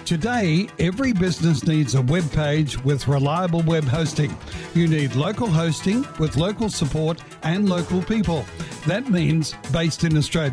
Today, every business needs a web page with reliable web hosting. You need local hosting with local support and local people. That means based in Australia.